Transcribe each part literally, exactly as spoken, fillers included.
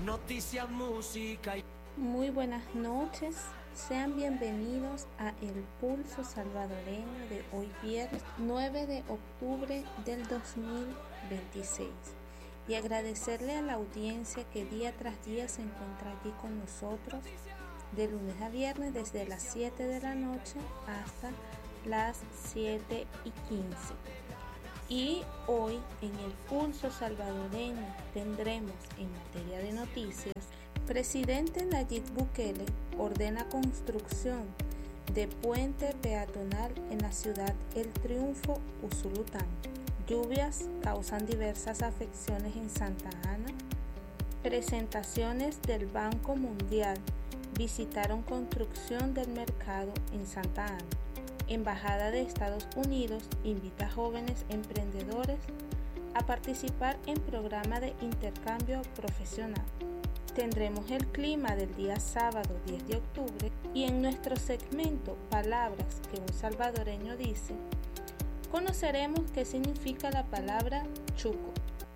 Noticias, música y... Muy buenas noches, sean bienvenidos a El Pulso Salvadoreño de hoy viernes nueve de octubre del dos mil veintiséis y agradecerle a la audiencia que día tras día se encuentra aquí con nosotros de lunes a viernes desde las siete de la noche hasta las siete y quince. Y hoy en El Pulso Salvadoreño tendremos en materia de noticias: presidente Nayib Bukele ordena construcción de puente peatonal en la ciudad El Triunfo, Usulután. Lluvias causan diversas afecciones en Santa Ana. Presentaciones del Banco Mundial visitaron construcción del mercado en Santa Ana. Embajada de Estados Unidos invita a jóvenes emprendedores a participar en programa de intercambio profesional. Tendremos el clima del día sábado diez de octubre y en nuestro segmento Palabras que un salvadoreño dice, conoceremos qué significa la palabra chuco.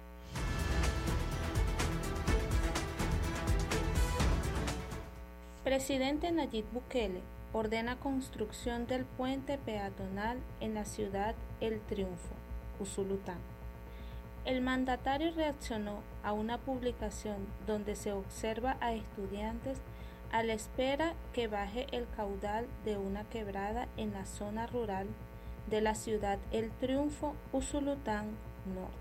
Presidente Nayib Bukele ordena construcción del puente peatonal en la ciudad El Triunfo, Usulután. El mandatario reaccionó a una publicación donde se observa a estudiantes a la espera que baje el caudal de una quebrada en la zona rural de la ciudad El Triunfo, Usulután Norte.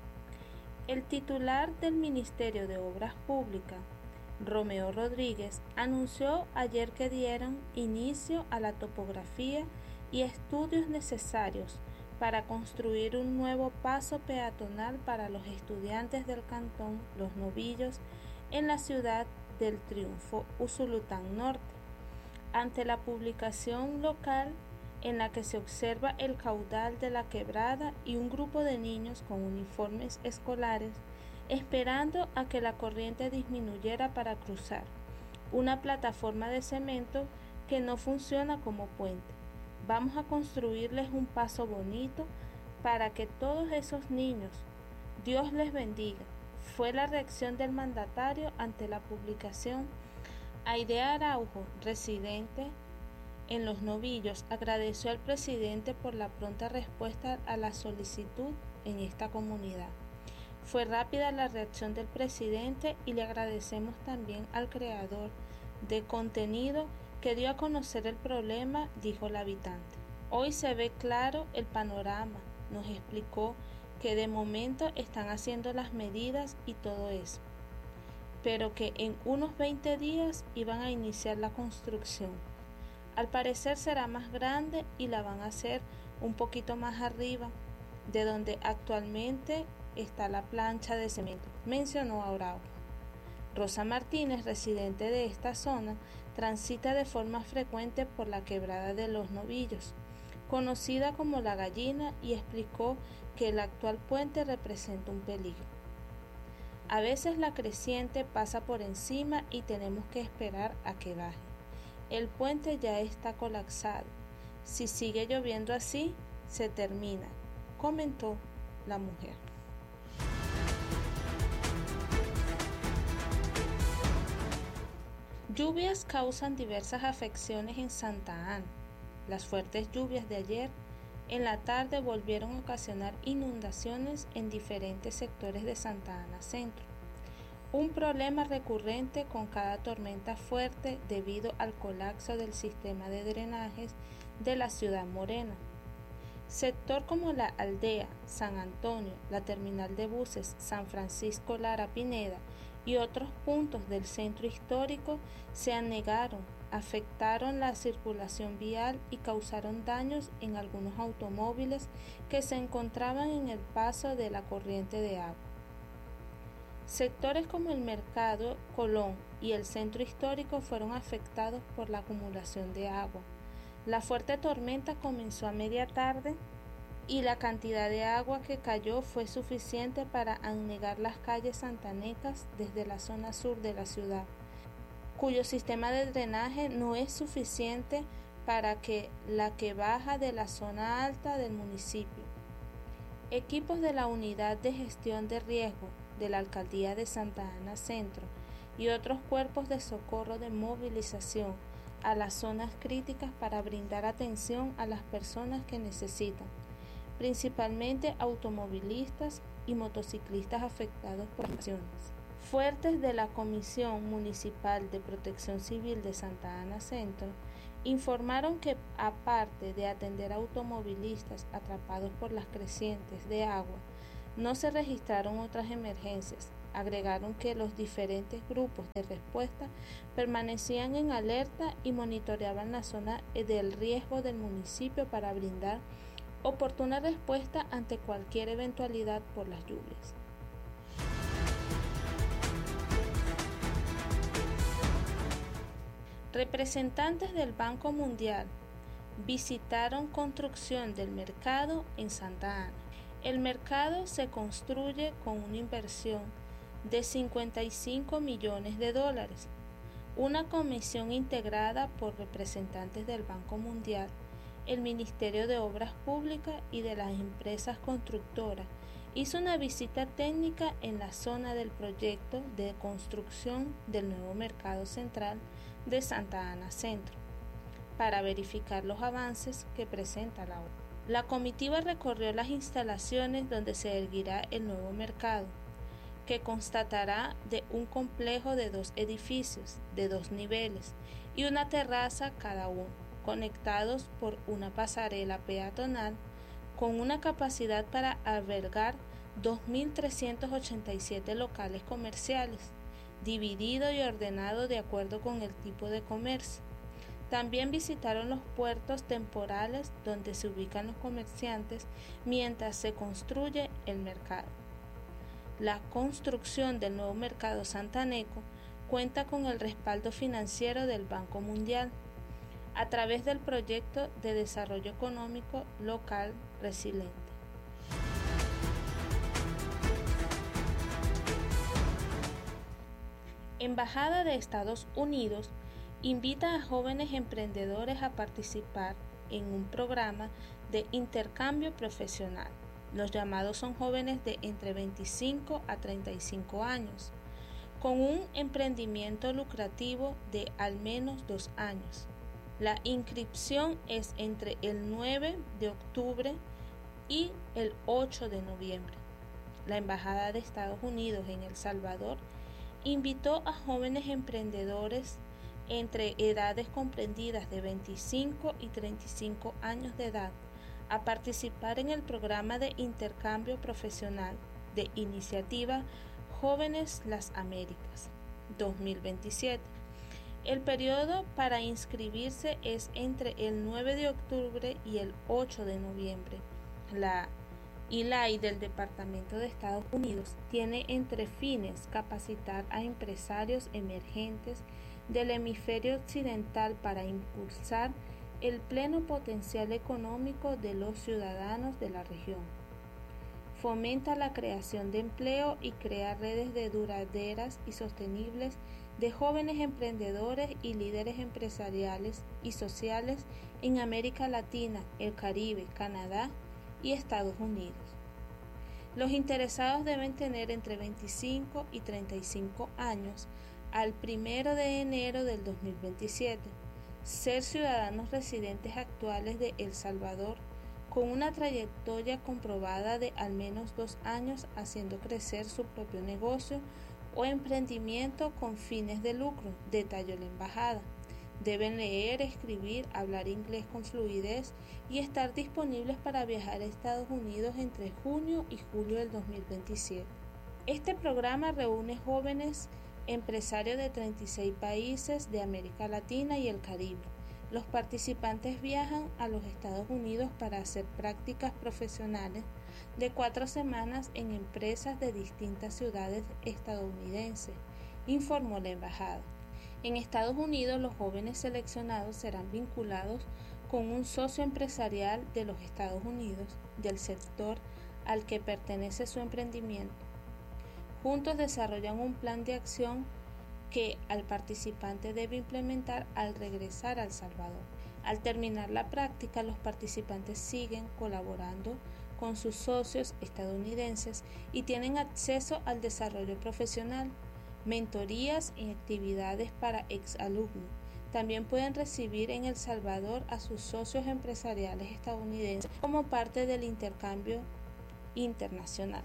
El titular del Ministerio de Obras Públicas, Romeo Rodríguez, anunció ayer que dieron inicio a la topografía y estudios necesarios para construir un nuevo paso peatonal para los estudiantes del cantón Los Novillos en la ciudad del Triunfo, Usulután Norte. Ante la publicación local en la que se observa el caudal de la quebrada y un grupo de niños con uniformes escolares esperando a que la corriente disminuyera para cruzar una plataforma de cemento que no funciona como puente. Vamos a construirles un paso bonito para que todos esos niños, Dios les bendiga, fue la reacción del mandatario ante la publicación. Aidea Araujo, residente en Los Novillos, agradeció al presidente por la pronta respuesta a la solicitud en esta comunidad. Fue rápida la reacción del presidente y le agradecemos también al creador de contenido que dio a conocer el problema, dijo la habitante. Hoy se ve claro el panorama, nos explicó que de momento están haciendo las medidas y todo eso, pero que en unos veinte días iban a iniciar la construcción. Al parecer será más grande y la van a hacer un poquito más arriba de donde actualmente está la plancha de cemento, mencionó Araujo. Rosa Martínez, residente de esta zona, transita de forma frecuente por la quebrada de Los Novillos, conocida como La Gallina, y explicó que el actual puente representa un peligro. A veces la creciente pasa por encima y tenemos que esperar a que baje. El puente ya está colapsado. Si sigue lloviendo así, se termina, comentó la mujer. Lluvias causan diversas afecciones en Santa Ana. Las fuertes lluvias de ayer en la tarde volvieron a ocasionar inundaciones en diferentes sectores de Santa Ana Centro. Un problema recurrente con cada tormenta fuerte debido al colapso del sistema de drenajes de la ciudad morena. Sector como La Aldea, San Antonio, la terminal de buses San Francisco Lara Pineda y otros puntos del centro histórico se anegaron, afectaron la circulación vial y causaron daños en algunos automóviles que se encontraban en el paso de la corriente de agua. Sectores como el Mercado Colón y el centro histórico fueron afectados por la acumulación de agua. La fuerte tormenta comenzó a media tarde y la cantidad de agua que cayó fue suficiente para anegar las calles santanecas desde la zona sur de la ciudad, cuyo sistema de drenaje no es suficiente para que la que baja de la zona alta del municipio. Equipos de la Unidad de Gestión de Riesgo de la Alcaldía de Santa Ana Centro y otros cuerpos de socorro de movilización a las zonas críticas para brindar atención a las personas que necesitan, principalmente automovilistas y motociclistas afectados por inundaciones. Fuentes de la Comisión Municipal de Protección Civil de Santa Ana Centro informaron que, aparte de atender a automovilistas atrapados por las crecientes de agua, no se registraron otras emergencias. Agregaron que los diferentes grupos de respuesta permanecían en alerta y monitoreaban la zona del riesgo del municipio para brindar oportuna respuesta ante cualquier eventualidad por las lluvias. Representantes del Banco Mundial visitaron construcción del mercado en Santa Ana. El mercado se construye con una inversión de cincuenta y cinco millones de dólares. Una comisión integrada por representantes del Banco Mundial, el Ministerio de Obras Públicas y de las empresas constructoras hizo una visita técnica en la zona del proyecto de construcción del nuevo mercado central de Santa Ana Centro para verificar los avances que presenta la obra. La comitiva recorrió las instalaciones donde se erguirá el nuevo mercado, que constatará de un complejo de dos edificios de dos niveles y una terraza cada uno, conectados por una pasarela peatonal con una capacidad para albergar dos mil trescientos ochenta y siete locales comerciales, dividido y ordenado de acuerdo con el tipo de comercio. También visitaron los puertos temporales donde se ubican los comerciantes mientras se construye el mercado. La construcción del nuevo mercado santaneco cuenta con el respaldo financiero del Banco Mundial a través del Proyecto de Desarrollo Económico Local Resiliente. Embajada de Estados Unidos invita a jóvenes emprendedores a participar en un programa de intercambio profesional. Los llamados son jóvenes de entre veinticinco a treinta y cinco años, con un emprendimiento lucrativo de al menos dos años. La inscripción es entre el nueve de octubre y el ocho de noviembre. La Embajada de Estados Unidos en El Salvador invitó a jóvenes emprendedores entre edades comprendidas de veinticinco y treinta y cinco años de edad a participar en el programa de intercambio profesional de iniciativa Jóvenes Las Américas dos mil veintisiete. El periodo para inscribirse es entre el nueve de octubre y el ocho de noviembre. La I L A I del Departamento de Estados Unidos tiene entre fines capacitar a empresarios emergentes del hemisferio occidental para impulsar el pleno potencial económico de los ciudadanos de la región. Fomenta la creación de empleo y crea redes de duraderas y sostenibles de jóvenes emprendedores y líderes empresariales y sociales en América Latina, el Caribe, Canadá y Estados Unidos. Los interesados deben tener entre veinticinco y treinta y cinco años al primero de enero del dos mil veintisiete, ser ciudadanos residentes actuales de El Salvador con una trayectoria comprobada de al menos dos años haciendo crecer su propio negocio o emprendimiento con fines de lucro, detalló la embajada. Deben leer, escribir, hablar inglés con fluidez y estar disponibles para viajar a Estados Unidos entre junio y julio del dos mil veintisiete. Este programa reúne jóvenes empresarios de treinta y seis países de América Latina y el Caribe. Los participantes viajan a los Estados Unidos para hacer prácticas profesionales de cuatro semanas en empresas de distintas ciudades estadounidenses, informó la embajada. En Estados Unidos, los jóvenes seleccionados serán vinculados con un socio empresarial de los Estados Unidos del sector al que pertenece su emprendimiento. Juntos desarrollan un plan de acción que el participante debe implementar al regresar a El Salvador. Al terminar la práctica, los participantes siguen colaborando con sus socios estadounidenses y tienen acceso al desarrollo profesional, mentorías y actividades para exalumnos. También pueden recibir en El Salvador a sus socios empresariales estadounidenses como parte del intercambio internacional.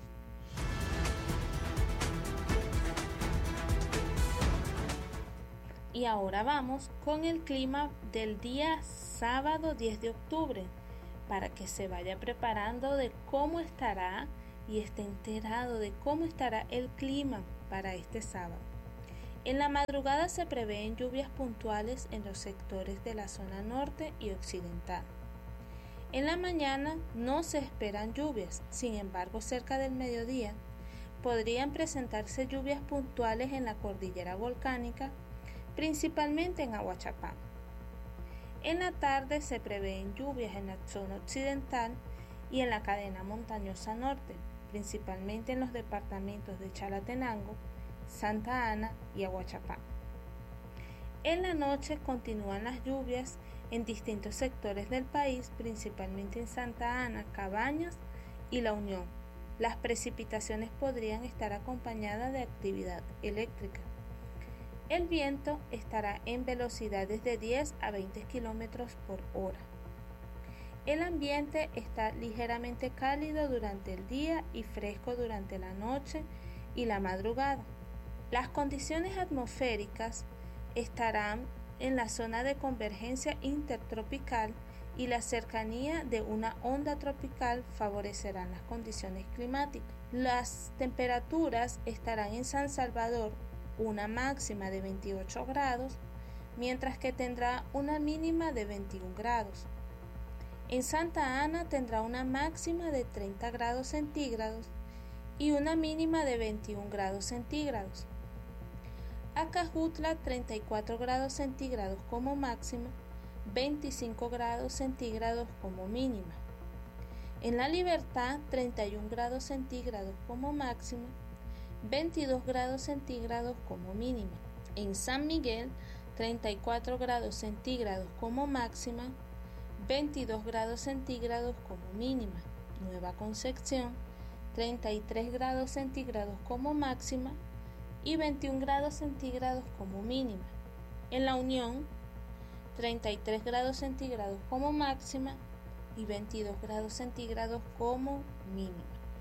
Y ahora vamos con el clima del día sábado diez de octubre, para que se vaya preparando de cómo estará y esté enterado de cómo estará el clima para este sábado. En la madrugada se prevén lluvias puntuales en los sectores de la zona norte y occidental. En la mañana no se esperan lluvias, sin embargo cerca del mediodía podrían presentarse lluvias puntuales en la cordillera volcánica, principalmente en Ahuachapán. En la tarde se prevén lluvias en la zona occidental y en la cadena montañosa norte, principalmente en los departamentos de Chalatenango, Santa Ana y Ahuachapán. En la noche continúan las lluvias en distintos sectores del país, principalmente en Santa Ana, Cabañas y La Unión. Las precipitaciones podrían estar acompañadas de actividad eléctrica. El viento estará en velocidades de diez a veinte kilómetros por hora. El ambiente está ligeramente cálido durante el día y fresco durante la noche y la madrugada. Las condiciones atmosféricas estarán en la zona de convergencia intertropical y la cercanía de una onda tropical favorecerán las condiciones climáticas. Las temperaturas estarán en San Salvador una máxima de veintiocho grados, mientras que tendrá una mínima de veintiún grados. En Santa Ana tendrá una máxima de treinta grados centígrados y una mínima de veintiún grados centígrados. Acajutla treinta y cuatro grados centígrados como máxima, veinticinco grados centígrados como mínima. En La Libertad treinta y un grados centígrados como máxima, veintidós grados centígrados como mínima. En San Miguel treinta y cuatro grados centígrados como máxima, veintidós grados centígrados como mínima. Nueva Concepción treinta y tres grados centígrados como máxima y veintiún grados centígrados como mínima. En La Unión, treinta y tres grados centígrados como máxima y veintidós grados centígrados como mínima.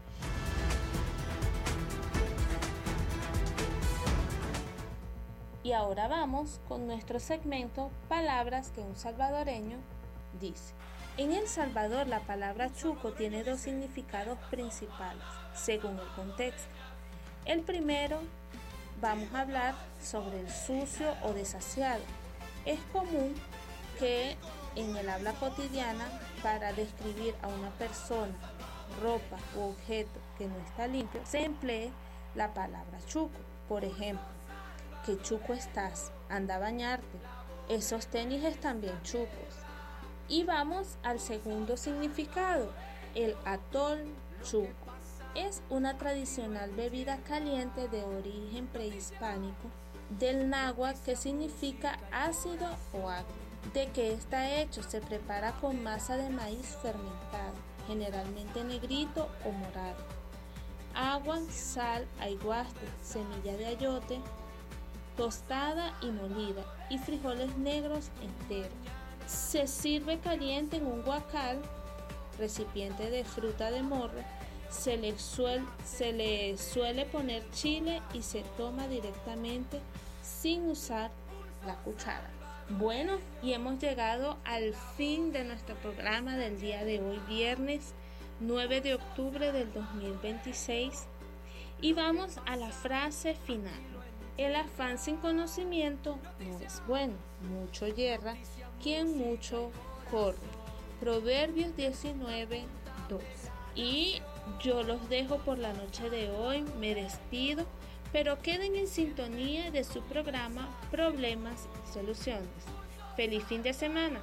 Y ahora vamos con nuestro segmento Palabras que un salvadoreño dice. En El Salvador la palabra chuco tiene dos significados principales, según el contexto. El primero, vamos a hablar sobre el sucio o desasiado. Es común que en el habla cotidiana, para describir a una persona, ropa u objeto que no está limpio, se emplee la palabra chuco. Por ejemplo, ¿qué chuco estás? Anda a bañarte. Esos tenis están bien chucos. Y vamos al segundo significado, el atol chuco. Es una tradicional bebida caliente de origen prehispánico del náhuatl que significa ácido o agrio. ¿De qué está hecho? Se prepara con masa de maíz fermentado, generalmente negrito o morado, agua, sal, aiguaste, semilla de ayote, tostada y molida, y frijoles negros enteros. Se sirve caliente en un guacal, recipiente de fruta de morro. Se le, suel, se le suele poner chile y se toma directamente sin usar la cuchara. Bueno, y hemos llegado al fin de nuestro programa del día de hoy, viernes nueve de octubre del dos mil veintiséis, y vamos a la frase final. El afán sin conocimiento no es bueno, mucho yerra quien mucho corre. Proverbios diecinueve, dos. Y yo los dejo por la noche de hoy, me despido, pero queden en sintonía de su programa Problemas y Soluciones. ¡Feliz fin de semana!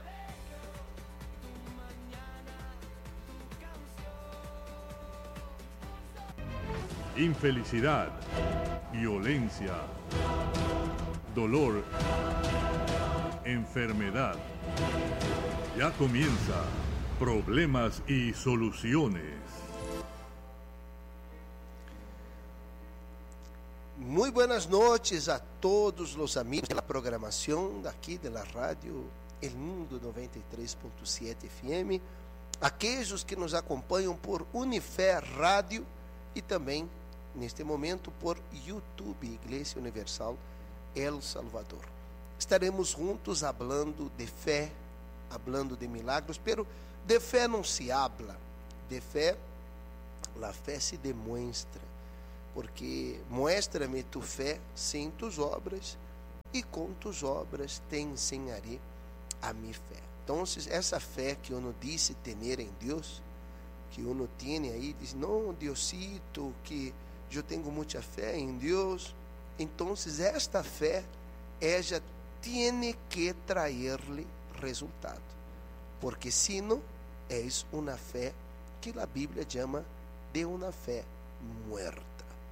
Infelicidad, violencia, dolor, enfermedad. Ya comienza Problemas y Soluciones. Muy buenas noches a todos los amigos de la programación aquí de la radio El Mundo noventa y tres punto siete F M, aquellos que nos acompanham por Unifé Rádio e também, neste momento, por YouTube, Igreja Universal El Salvador. Estaremos juntos falando de fé, falando de milagros, pero de fé não se habla, de fé, a fé se demonstra, porque muéstrame tu fé sem tus obras, e com tus obras te ensinarei a minha fé. Então, essa fé que uno disse ter em Deus, que uno tem aí, diz, não, Diosito, que eu tenho muita fé em Deus. Então, esta fé, ela tem que trazer-lhe resultado, porque senão, é uma fé que a Bíblia chama de uma fé muerta.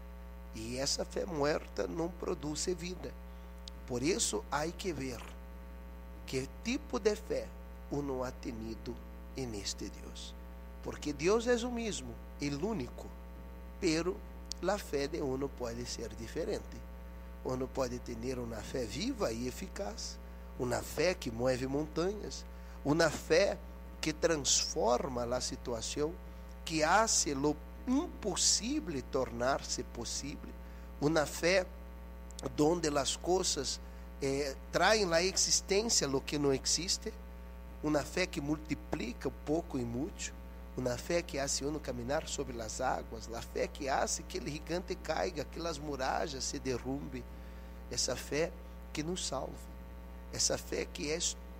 E essa fé muerta não produz vida. Por isso, há que ver que tipo de fé uno ha tenido en este Deus. Porque Deus é o mesmo, o único, pero a fé de uno pode ser diferente. Uno pode ter uma fé viva e eficaz, uma fé que move montanhas, uma fé que transforma a situação, que hace lo impossível tornar-se possível, uma fé donde as coisas eh, traem à existência lo que não existe, uma fé que multiplica pouco e muito, uma fé que hace uno caminhar sobre as águas, a fé que hace que o gigante caiga, que as muralhas se derrumbe, essa fé que nos salva, essa fé que é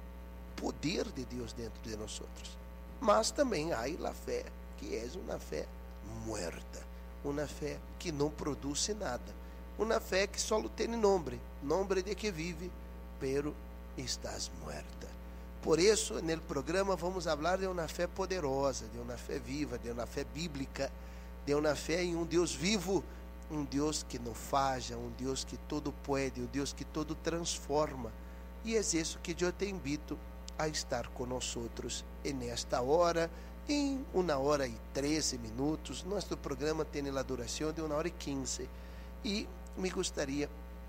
poder de Deus dentro de nós. Mas também há a fé que é uma fé muerta, uma fé que não produz nada, uma fé que só tem nome, nome de que vive, pero estás muerta. Por isso, no programa vamos falar de uma fé poderosa, de uma fé viva, de uma fé bíblica, de uma fé em um Deus vivo, um Deus que não falha, um Deus que todo pode, um Deus que todo transforma. E é isso que eu te invito a estar conosco nesta hora, em uma hora e treze minutos. Nosso programa tem a duração de uma hora e quinze. E me gostaria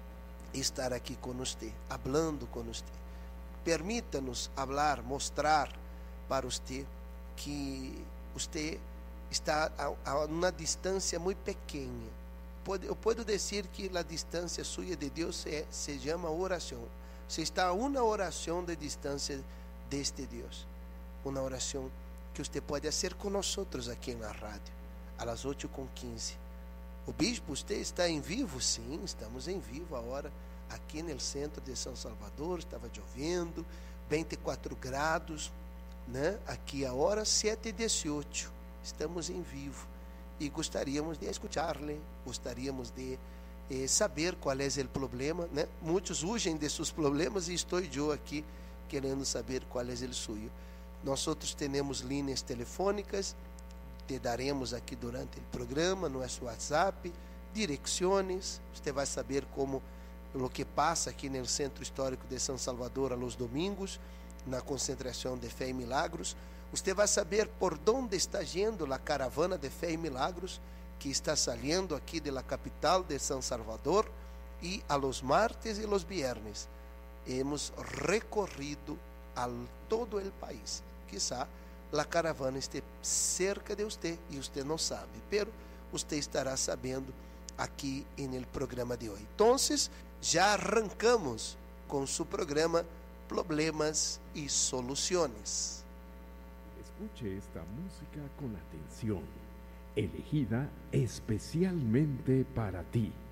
estar aqui com você, falando com você. Permita-nos falar, mostrar para você que você está a, a uma distância muito pequena. Pode, eu posso dizer que a distância sua de Deus se, se chama oração. Você está a uma oração de distância deste Deus. Uma oração que você pode fazer conosco aqui na rádio, às oito e quinze. O bispo, você está em vivo? Sim, estamos em vivo agora. Aqui no centro de São Salvador, estava chovendo, vinte e quatro graus, né? Aqui a hora sete e dezoito, estamos em vivo e gostaríamos de escutar-lhe, gostaríamos de eh, saber qual é o problema, né? Muitos fugem de seus problemas e estou eu aqui querendo saber qual é o suyo. Nós outros temos linhas telefônicas, te daremos aqui durante o programa, no nosso WhatsApp, direções, você vai saber como o que passa aqui no Centro Histórico de São Salvador a los domingos, na concentração de Fé e Milagros. Você vai saber por onde está indo a caravana de Fé e Milagros, que está saindo aqui da capital de São Salvador, e a los martes e los viernes hemos recorrido a todo o país. Quizá a caravana esteja cerca de você e você não sabe, pero você estará sabendo aqui no programa de hoje. Então, já arrancamos com seu programa Problemas e Soluções. Escuche esta música con atención, elegida especialmente para ti.